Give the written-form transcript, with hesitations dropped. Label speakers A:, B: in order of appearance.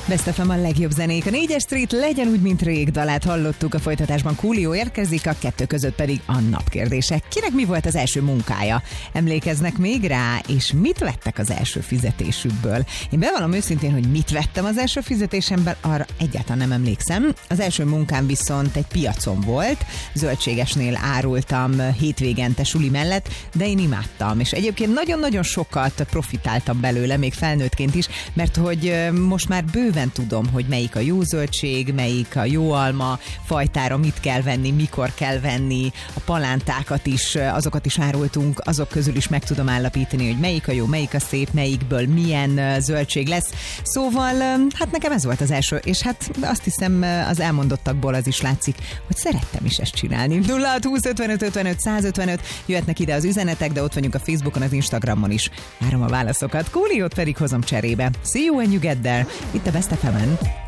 A: Best FM a legjobb zenék. A 4-es Street legyen úgy, mint rég dalát hallottuk, a folytatásban Coolio érkezik, a kettő között pedig a napkérdése. Kinek mi volt az első munkája? Emlékeznek még rá? És mit vettek az első fizetésükből? Én bevallom őszintén, hogy mit vettem az első fizetésemből, arra egyáltalán nem emlékszem. Az első munkám viszont egy piacon volt, zöldségesnél árultam hétvégente suli mellett, de én imádtam, és egyébként nagyon-nagyon sokat profitáltam belőle, még felnőttként is, mert hogy most már bőven tudom, hogy melyik a jó zöldség, melyik a jó alma fajtára, mit kell venni, mikor kell venni, a palántákat is, azokat is árultunk, azok közül is meg tudom állapítani, hogy melyik a jó, melyik a szép, melyikből milyen zöldség lesz. Szóval, hát nekem ez volt az első, és hát azt hiszem az elmondottakból az is látszik, hogy szerettem is ezt csinálni. 0620 55 55 155, jöhetnek ide az üzenetek, de ott vagyunk a Facebookon, az Instagramon is. Várom a válaszokat, Cooliót pedig hozom cserébe. See you when you get there. Itt a Best FM-en.